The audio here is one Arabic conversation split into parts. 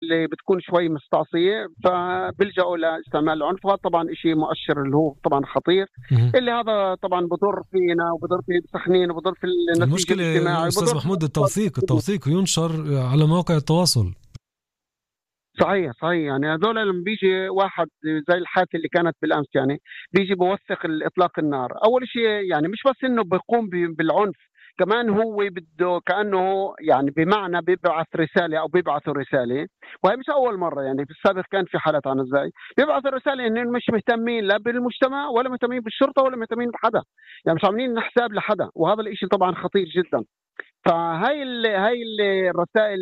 اللي بتكون شوي مستعصية فبيلجأوا لاستعمال العنف. وهذا طبعا شيء مؤشر اللي هو طبعا خطير، اللي هذا طبعا بضر فينا وبضر في سخنين وبضر في النسيج المشكلة الاجتماعي أستاذ محمود التوثيق ينشر على مواقع التواصل. صحيح يعني هذول لما بيجي واحد زي الحادثة اللي كانت بالأمس، يعني بيجي بوثق إطلاق النار، أول شيء يعني مش بس إنه بيقوم بالعنف، كمان هو بده كأنه يعني بمعنى بيبعث رسالة أو بيبعثوا رسالة. وهي مش أول مرة، يعني في السابق كان في حالات عن ازاي بيبعث الرسالة إنهم مش مهتمين لا بالمجتمع ولا مهتمين بالشرطة ولا مهتمين بحدا، يعني مش عاملين حساب لحدا، وهذا الإشي طبعا خطير جدا. الرسائل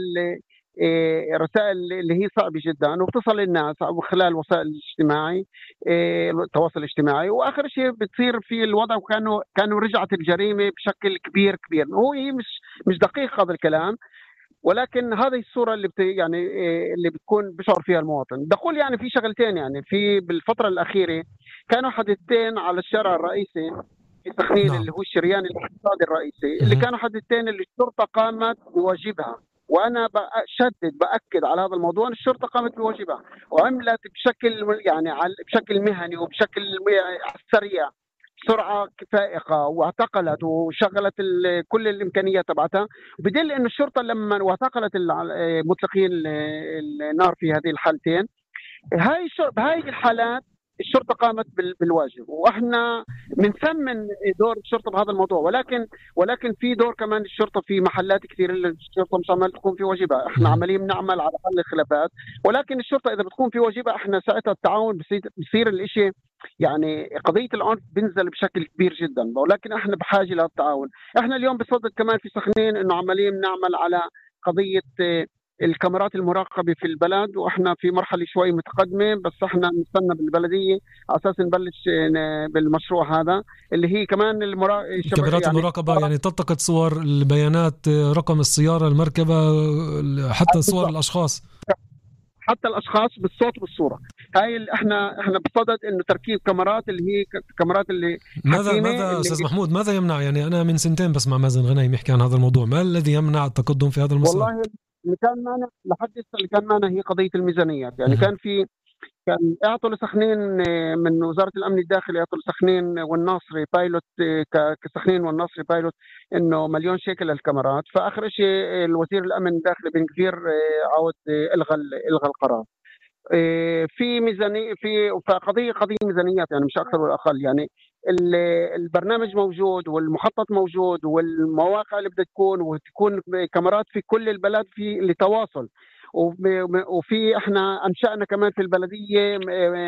رسائل اللي هي صعبة جدا وبتصل للناس من خلال وسائل الاجتماعي، التواصل الاجتماعي، واخر شيء بتصير في الوضع كانوا رجعت الجريمة بشكل كبير. هي مش دقيق هذا الكلام، ولكن هذه الصورة اللي يعني اللي بتكون بشعر فيها المواطن. بقول يعني في شغلتين، يعني في بالفترة الأخيرة كانوا حادثتين على الشارع الرئيسي في سخنين، نعم. اللي هو الشريان الاقتصادي الرئيسي، اللي كانوا حادثتين اللي الشرطة قامت بواجبها. وانا باكد على هذا الموضوع، الشرطه قامت بواجبها وعملت بشكل يعني بشكل مهني وبشكل سريع، بسرعه فائقه، واعتقلت وشغلت كل الامكانيات تبعتها، بدل انه الشرطه لما واعتقلت مطلقين النار في هذه الحالتين. بهاي الحالات الشرطة قامت بالواجب، واحنا بنثمن دور الشرطة بهذا الموضوع، ولكن في دور كمان الشرطة في محلات كثير اللي الشرطة مش عمال تقوم في واجبها. احنا عمالين بنعمل على حل الخلافات، ولكن الشرطة اذا بتقوم في واجبها احنا ساعتها التعاون بصير الاشي، يعني قضية العنف بنزل بشكل كبير جدا، ولكن احنا بحاجة للتعاون. احنا اليوم بصدد كمان في سخنين انه عمالين نعمل على قضية الكاميرات المراقبة في البلد، واحنا في مرحلة شوي متقدمة، بس احنا نستنى بالبلدية على اساس نبلش بالمشروع هذا اللي هي كمان كاميرات يعني المراقبة، يعني تلتقط صور البيانات، رقم السيارة، المركبة، حتى صور الأشخاص، حتى الاشخاص بالصوت والصوره. هاي احنا بصدد انه تركيب كاميرات اللي هي كاميرات اللي ماذا استاذ محمود ماذا يمنع؟ يعني انا من سنتين بسمع مازن غنايم يحكي عن هذا الموضوع، ما الذي يمنع التقدم في هذا المسار؟ والله اللي كان معنا لحد اللي كان معنا هي قضيه الميزانيات. يعني كان اعطوا لسخنين من وزاره الامن الداخلي، اعطوا لسخنين والناصري بايلوت، كسخنين والناصري بايلوت، انه 1,000,000 شيكل للكاميرات. فاخر شيء الوزير الامن الداخلي بن كثير عاود الغى القرار. في ميزانيه، في قضيه ميزانيات، يعني مش اكثر ولا اقل. يعني البرنامج موجود والمخطط موجود والمواقع اللي بدها وتكون كاميرات في كل البلد في لتواصل. وفي احنا انشأنا كمان في البلديه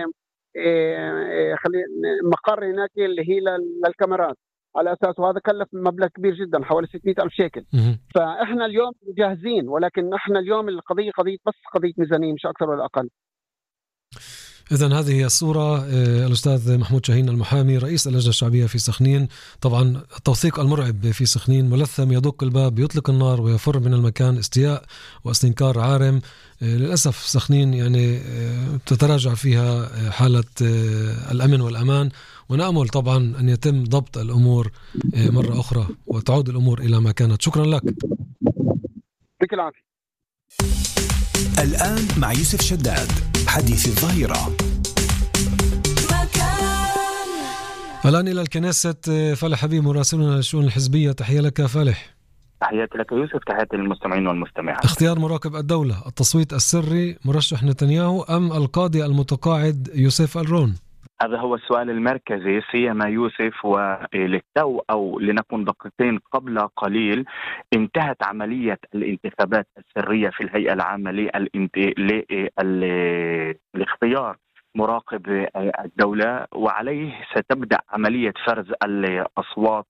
مقر هناك اللي هي للكاميرات على اساس، وهذا كلف مبلغ كبير جدا حوالي 600,000 شيكل. فاحنا اليوم جاهزين، ولكن احنا اليوم القضيه بس قضيه ميزانيه مش اكثر ولا اقل. إذن هذه هي الصورة. الأستاذ محمود شاهين المحامي رئيس اللجنة الشعبية في سخنين. طبعا التوثيق المرعب في سخنين، ملثم يدق الباب يطلق النار ويفر من المكان، استياء واستنكار عارم. للأسف سخنين يعني تتراجع فيها حالة الأمن والأمان، ونأمل طبعا أن يتم ضبط الأمور مرة أخرى وتعود الأمور إلى ما كانت. شكرا لك. يعطيك العافية. الآن مع يوسف شداد حديث الظهيرة. الآن إلى الكنيسة فالح حبيب مراسلنا للشؤون الحزبية. تحية لك فالح. تحياتي لك يوسف، تحياتي للمستمعين والمستمعات. اختيار مراقب الدولة، التصويت السري، مرشح نتنياهو أم القاضي المتقاعد يوسف الرون؟ هذا هو السؤال المركزي سيما يوسف. وللتو أو لنكون دقيقين قبل قليل انتهت عملية الانتخابات السرية في الهيئة العامة لاختيار مراقب الدولة، وعليه ستبدأ عملية فرز الأصوات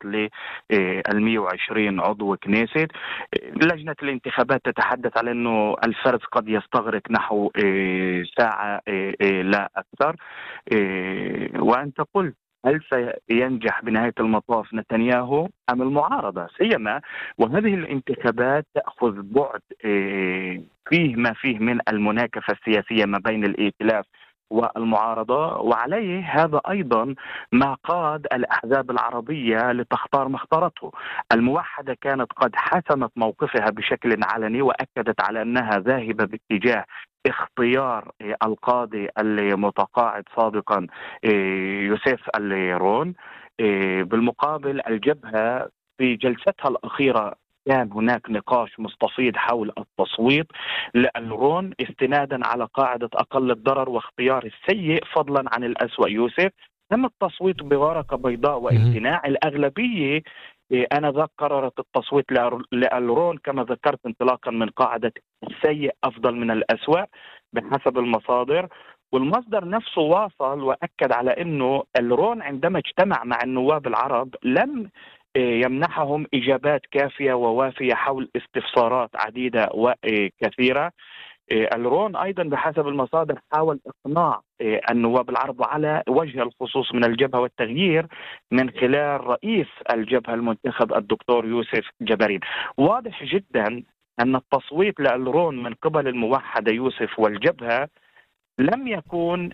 ل120 عضو كنيست. لجنة الانتخابات تتحدث على أنه الفرز قد يستغرق نحو ساعة لا أكثر. وأنت قلت هل سينجح بنهاية المطاف نتنياهو أم المعارضة؟ سيما وهذه الانتخابات تأخذ بعد فيه ما فيه من المناكفة السياسية ما بين الائتلاف والمعارضة، وعليه هذا أيضا ما قاد الأحزاب العربية لتختار ما اختارته. الموحدة كانت قد حسمت موقفها بشكل علني وأكدت على أنها ذاهبة باتجاه اختيار القاضي المتقاعد سابقا يوسف الرون. بالمقابل الجبهة في جلستها الأخيرة كان هناك نقاش مستفيض حول التصويت للرون استنادا على قاعدة أقل الضرر واختيار السيء فضلا عن الأسوأ يوسف. تم التصويت بورقة بيضاء وامتناع الأغلبية آنذاك قررت التصويت للرون كما ذكرت انطلاقا من قاعدة السيء أفضل من الأسوأ بحسب المصادر. والمصدر نفسه واصل وأكد على أنه الرون عندما اجتمع مع النواب العرب لم يمنحهم إجابات كافية ووافية حول استفسارات عديدة وكثيرة. الرون أيضا بحسب المصادر حاول إقناع النواب العرب على وجه الخصوص من الجبهة والتغيير من خلال رئيس الجبهة المنتخب الدكتور يوسف جبرين. واضح جدا أن التصويت للرون من قبل الموحدة يوسف والجبهة لم يكن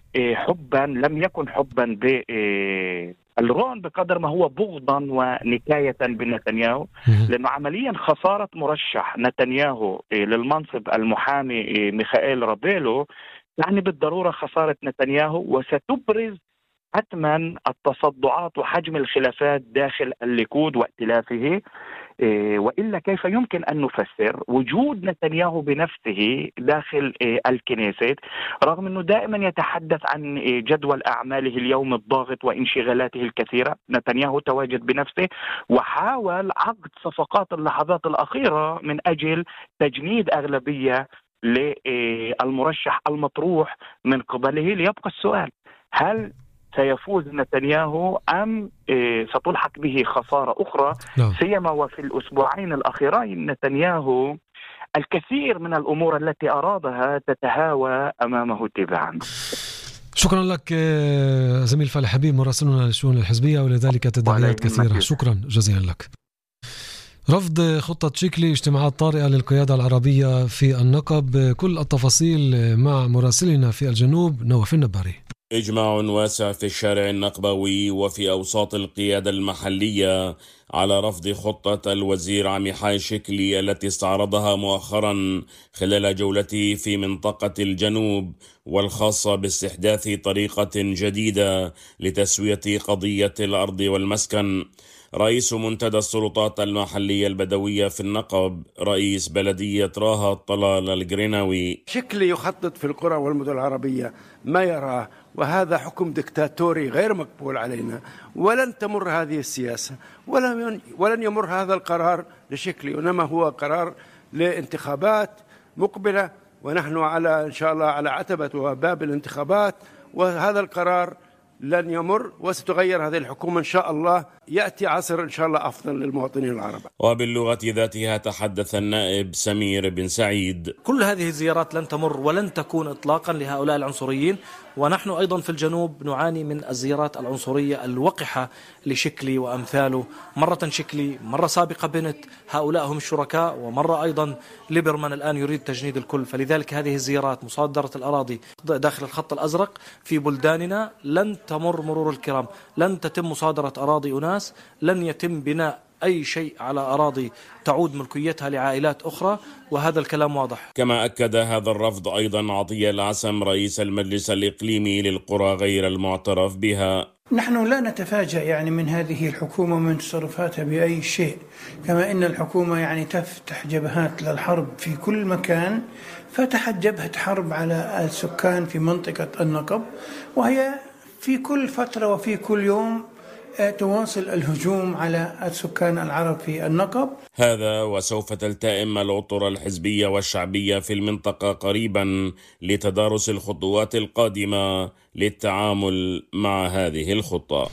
حبا بالرون بقدر ما هو بغضا ونكاية بنتنياهو، لأنه عمليا خسارة مرشح نتنياهو للمنصب المحامي ميخائيل رابيلو يعني بالضرورة خسارة نتنياهو، وستبرز حتما التصدعات وحجم الخلافات داخل الليكود وائتلافه. وإلا كيف يمكن أن نفسر وجود نتنياهو بنفسه داخل الكنيست رغم أنه دائما يتحدث عن جدول أعماله اليوم الضاغط وانشغالاته الكثيرة. نتنياهو تواجد بنفسه وحاول عقد صفقات اللحظات الأخيرة من أجل تجنيد أغلبية للمرشح المطروح من قبله. ليبقى السؤال، هل سيفوز نتنياهو أم ستلحق به خسارة أخرى؟ سيما وفي الأسبوعين الأخيرين نتنياهو الكثير من الأمور التي أرادها تتهاوى أمامه تباعا. شكرا لك زميل فالح حبيب مراسلنا للشؤون الحزبية ولذلك تداعيات كثيرة. شكرا جزيلا لك. رفض خطة شكلي اجتماعات طارئة للقيادة العربية في النقب. كل التفاصيل مع مراسلنا في الجنوب نواف النباري. إجماع واسع في الشارع النقبوي وفي أوساط القيادة المحلية على رفض خطة الوزير عميحاي شكلي التي استعرضها مؤخرا خلال جولته في منطقة الجنوب، والخاصة باستحداث طريقة جديدة لتسوية قضية الأرض والمسكن. رئيس منتدى السلطات المحلية البدوية في النقب رئيس بلدية راها طلال الجريناوي: شكلي يخطط في القرى والمدن العربية ما يراه، وهذا حكم دكتاتوري غير مقبول علينا، ولن تمر هذه السياسة ولن يمر هذا القرار لشكلي، وإنما هو قرار لانتخابات مقبلة، ونحن إن شاء الله على عتبة وباب الانتخابات، وهذا القرار لن يمر وستغير هذه الحكومة إن شاء الله. يأتي عصر إن شاء الله أفضل للمواطنين العرب. وباللغة ذاتها تحدث النائب سمير بن سعيد: كل هذه الزيارات لن تمر ولن تكون إطلاقا لهؤلاء العنصريين، ونحن أيضا في الجنوب نعاني من الزيارات العنصرية الوقحة لشكلي وأمثاله. مرة شكلي، مرة سابقة بنت، هؤلاء هم الشركاء، ومرة أيضا ليبرمان الآن يريد تجنيد الكل. فلذلك هذه الزيارات مصادرة الأراضي داخل الخط الأزرق في بلداننا لن تمر مرور الكرام، لن تتم مصادرة أراضي أناس، لن يتم بناء أي شيء على أراضي تعود ملكيتها لعائلات أخرى، وهذا الكلام واضح. كما أكد هذا الرفض أيضا عطية العسم رئيس المجلس الإقليمي للقرى غير المعترف بها: نحن لا نتفاجأ من هذه الحكومة من تصرفاتها بأي شيء، كما إن الحكومة تفتح جبهات للحرب في كل مكان، فتحت جبهة حرب على السكان في منطقة النقب، وهي في كل فترة وفي كل يوم تواصل الهجوم على السكان العرب في النقب. هذا وسوف تلتئم الأطر الحزبية والشعبية في المنطقة قريبا لتدارس الخطوات القادمة للتعامل مع هذه الخطة.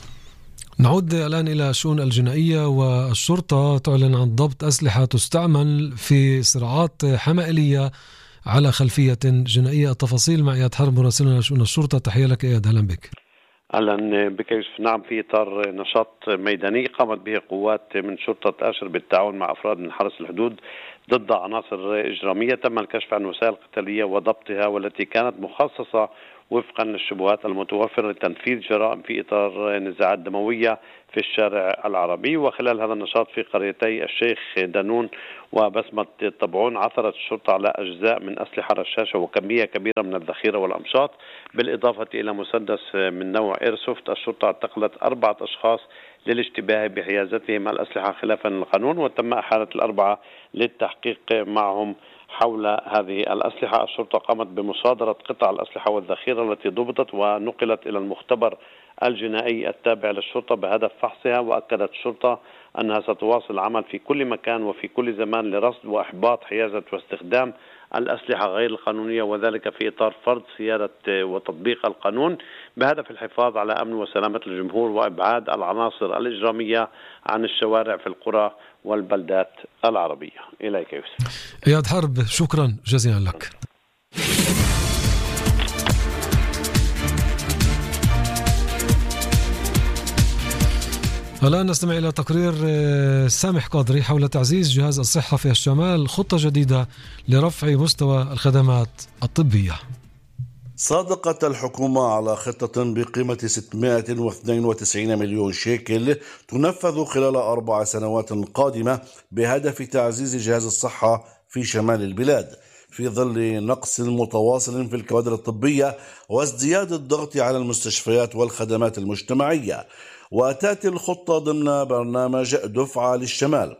نعود الآن إلى الشؤون الجنائية، والشرطة تعلن عن ضبط أسلحة تستعمل في صراعات حمائلية على خلفية جنائية. التفاصيل مع إياد حرب مراسلنا لشؤون الشرطة. تحية لك إياد، أهلا بك. أهلا بك يوسف. نعم، في إطار نشاط ميداني قامت به قوات من شرطة آشر بالتعاون مع أفراد من حرس الحدود ضد عناصر إجرامية تم الكشف عن وسائل قتالية وضبطها، والتي كانت مخصصة وفقا للشبهات المتوفرة لتنفيذ جرائم في إطار نزاعات دموية في الشارع العربي. وخلال هذا النشاط في قريتي الشيخ دانون وبسمة طبعون عثرت الشرطة على أجزاء من أسلحة رشاشة وكمية كبيرة من الذخيرة والأمشاط، بالإضافة إلى مسدس من نوع إيرسوفت. الشرطة اعتقلت 4 أشخاص للاشتباه بحيازتهم الأسلحة خلافا للقانون، وتم إحالة ال4 للتحقيق معهم حول هذه الأسلحة. الشرطة قامت بمصادرة قطع الأسلحة والذخيرة التي ضبطت ونقلت إلى المختبر الجنائي التابع للشرطة بهدف فحصها. وأكدت الشرطة أنها ستواصل العمل في كل مكان وفي كل زمان لرصد وإحباط حيازة واستخدام الأسلحة غير القانونية، وذلك في إطار فرض سيادة وتطبيق القانون بهدف الحفاظ على أمن وسلامة الجمهور وإبعاد العناصر الإجرامية عن الشوارع في القرى والبلدات العربية. إليك يوسف. إياد حرب، شكرا جزيلا لك. الآن نستمع إلى تقرير سامح قادري حول تعزيز جهاز الصحة في الشمال، خطة جديدة لرفع مستوى الخدمات الطبية. صادقت الحكومة على خطة بقيمة 692 مليون شيكل تنفذ خلال 4 سنوات قادمة بهدف تعزيز جهاز الصحة في شمال البلاد، في ظل نقص متواصل في الكوادر الطبية وازدياد الضغط على المستشفيات والخدمات المجتمعية. وتأتي الخطة ضمن برنامج دفعة للشمال،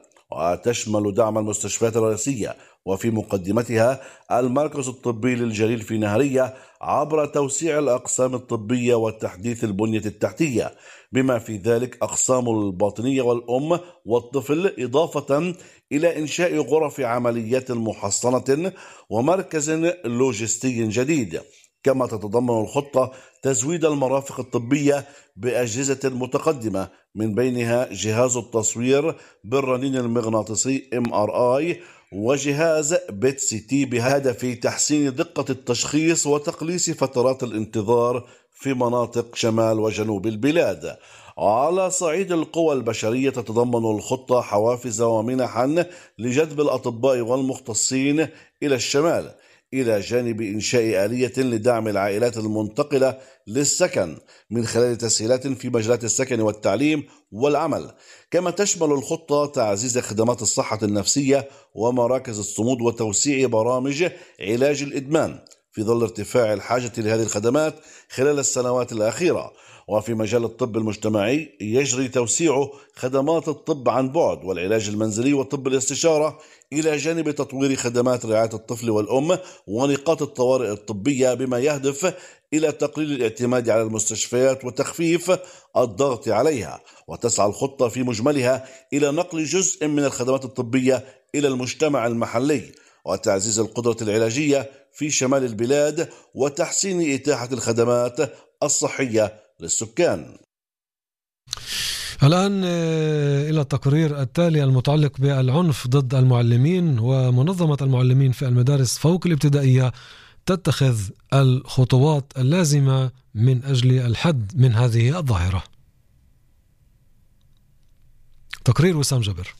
وتشمل دعم المستشفيات الرئيسية وفي مقدمتها المركز الطبي للجليل في نهرية عبر توسيع الأقسام الطبية وتحديث البنية التحتية، بما في ذلك أقسام الباطنية والأم والطفل، إضافة إلى إنشاء غرف عمليات محصنة ومركز لوجستي جديد. كما تتضمن الخطة تزويد المرافق الطبية بأجهزة متقدمة، من بينها جهاز التصوير بالرنين المغناطيسي MRI وجهاز بيت سي تي، بهدف تحسين دقة التشخيص وتقليص فترات الانتظار في مناطق شمال وجنوب البلاد. على صعيد القوى البشرية تتضمن الخطة حوافز ومنحا لجذب الأطباء والمختصين إلى الشمال، إلى جانب إنشاء آلية لدعم العائلات المنتقلة للسكن من خلال تسهيلات في مجالات السكن والتعليم والعمل. كما تشمل الخطة تعزيز خدمات الصحة النفسية ومراكز الصمود وتوسيع برامج علاج الإدمان، في ظل ارتفاع الحاجة لهذه الخدمات خلال السنوات الأخيرة. وفي مجال الطب المجتمعي يجري توسيع خدمات الطب عن بعد والعلاج المنزلي وطب الاستشارة، إلى جانب تطوير خدمات رعاية الطفل والأم ونقاط الطوارئ الطبية، بما يهدف إلى تقليل الاعتماد على المستشفيات وتخفيف الضغط عليها. وتسعى الخطة في مجملها إلى نقل جزء من الخدمات الطبية إلى المجتمع المحلي وتعزيز القدرة العلاجية في شمال البلاد وتحسين إتاحة الخدمات الصحية للسكان. الآن إلى التقرير التالي المتعلق بالعنف ضد المعلمين. ومنظمة المعلمين في المدارس فوق الابتدائية تتخذ الخطوات اللازمة من أجل الحد من هذه الظاهرة. تقرير وسام جبر.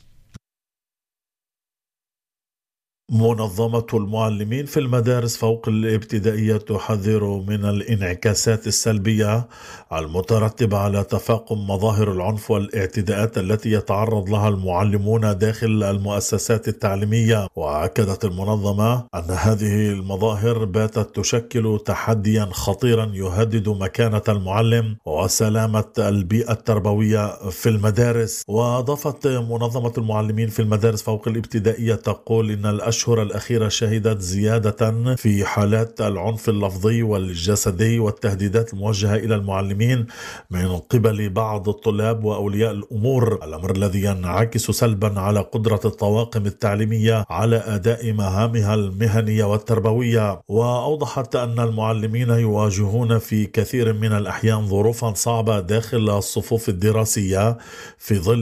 منظمة المعلمين في المدارس فوق الابتدائية تحذر من الانعكاسات السلبية المترتبة على تفاقم مظاهر العنف والاعتداءات التي يتعرض لها المعلمون داخل المؤسسات التعليمية. وأكدت المنظمة أن هذه المظاهر باتت تشكل تحديا خطيرا يهدد مكانة المعلم وسلامة البيئة التربوية في المدارس. وأضافت منظمة المعلمين في المدارس فوق الابتدائية تقول إن الأشهر الأخيرة شهدت زيادة في حالات العنف اللفظي والجسدي والتهديدات الموجهة إلى المعلمين من قبل بعض الطلاب وأولياء الأمور، الأمر الذي ينعكس سلبا على قدرة الطواقم التعليمية على أداء مهامها المهنية والتربوية. وأوضحت أن المعلمين يواجهون في كثير من الأحيان ظروفا صعبة داخل الصفوف الدراسية في ظل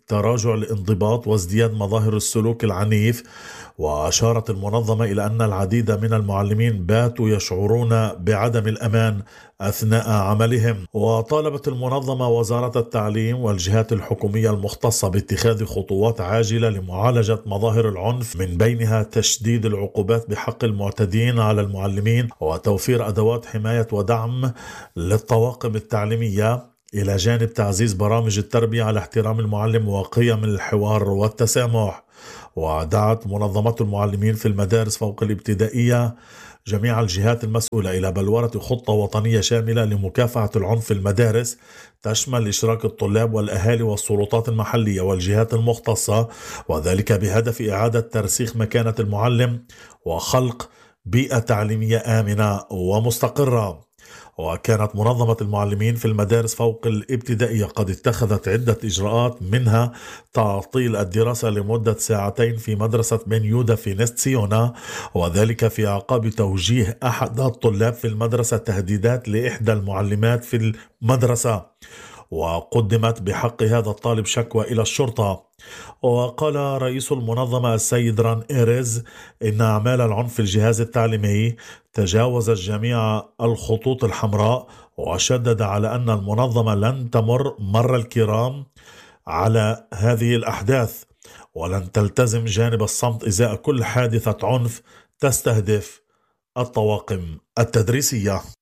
تراجع الانضباط وازدياد مظاهر السلوك العنيف. وأشارت المنظمة إلى أن العديد من المعلمين باتوا يشعرون بعدم الأمان أثناء عملهم. وطالبت المنظمة وزارة التعليم والجهات الحكومية المختصة باتخاذ خطوات عاجلة لمعالجة مظاهر العنف، من بينها تشديد العقوبات بحق المعتدين على المعلمين وتوفير أدوات حماية ودعم للطواقم التعليمية، إلى جانب تعزيز برامج التربية على احترام المعلم وقيم الحوار والتسامح. ودعت منظمة المعلمين في المدارس فوق الابتدائية جميع الجهات المسؤولة إلى بلورة خطة وطنية شاملة لمكافحة العنف في المدارس، تشمل إشراك الطلاب والأهالي والسلطات المحلية والجهات المختصة، وذلك بهدف إعادة ترسيخ مكانة المعلم وخلق بيئة تعليمية آمنة ومستقرة. وكانت منظمة المعلمين في المدارس فوق الابتدائية قد اتخذت عدة إجراءات، منها تعطيل الدراسة لمدة 2 ساعات في مدرسة بن يودا في نست سيونا، وذلك في عقاب توجيه أحد الطلاب في المدرسة تهديدات لإحدى المعلمات في المدرسة، وقدمت بحق هذا الطالب شكوى إلى الشرطة. وقال رئيس المنظمة السيد ران إيريز إن أعمال العنف في الجهاز التعليمي تجاوزت جميع الخطوط الحمراء، وشدد على أن المنظمة لن تمر مر الكرام على هذه الأحداث، ولن تلتزم جانب الصمت إزاء كل حادثة عنف تستهدف الطواقم التدريسية.